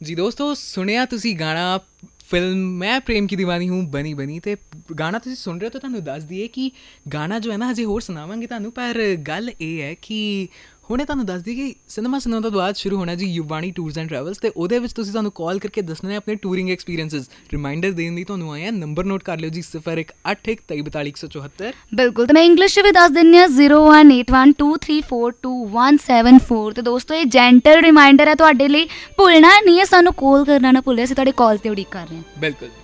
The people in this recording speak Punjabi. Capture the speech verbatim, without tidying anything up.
जी दोस्तों, सुनिया तुसी गाना फिल्म मैं प्रेम की दीवानी हूँ बनी बनी ਤੇ ਗਾਣਾ ਤੁਸੀਂ ਸੁਣ ਰਹੇ ਹੋ ਤਾਂ ਤੁਹਾਨੂੰ ਦੱਸ ਦਈਏ ਕਿ ਗਾਣਾ ਜੋ ਹੈ ਨਾ ਹਜੇ ਹੋਰ ਸੁਣਾਵਾਂਗੇ ਤੁਹਾਨੂੰ, ਪਰ ਗੱਲ ਇਹ ਹੈ ਕਿ ਹੁਣੇ ਤੁਹਾਨੂੰ ਦੱਸ ਦਈਏ ਕਿ ਸਿਨੇਮਾ ਸਿਨੇਮਾ ਤੋਂ ਬਾਅਦ ਸ਼ੁਰੂ ਹੋਣਾ ਜੀ ਯੁਵਾਣੀ ਟੂਰਸ ਐਂਡ ਟਰੈਵਲਸ, ਅਤੇ ਉਹਦੇ ਵਿੱਚ ਤੁਸੀਂ ਸਾਨੂੰ ਕਾਲ ਕਰਕੇ ਦੱਸਣਾ ਹੈ ਆਪਣੇ ਟੂਰਿੰਗ ਐਕਸਪੀਰੀਅੰਸਿਸ। ਰਿਮਾਈਂਡਰ ਦੇਣ ਲਈ ਤੁਹਾਨੂੰ ਆਏ ਆ, ਨੰਬਰ ਨੋਟ ਕਰ ਲਿਓ ਜੀ, ਸਿਫਰ ਇੱਕ ਅੱਠ ਇੱਕ ਤੇਈ ਬਤਾਲੀ ਇੱਕ ਸੌ ਚੁਹੱਤਰ। ਬਿਲਕੁਲ, ਤੇ ਮੈਂ ਇੰਗਲਿਸ਼ 'ਚ ਵੀ ਦੱਸ ਦਿੰਦੀ ਹਾਂ, zero one eight one two three four two one seven four. ਅਤੇ ਦੋਸਤੋ ਇਹ ਜੈਂਟਲ ਰਿਮਾਈਂਡਰ ਹੈ ਤੁਹਾਡੇ ਲਈ, ਭੁੱਲਣਾ ਨਹੀਂ ਹੈ, ਸਾਨੂੰ ਕਾਲ ਕਰਨਾ ਨਾ ਭੁੱਲਿਓ, ਅਸੀਂ ਤੁਹਾਡੇ ਕਾਲ 'ਤੇ ਉਡੀਕ ਕਰ ਰਹੇ ਹਾਂ। ਬਿਲਕੁਲ।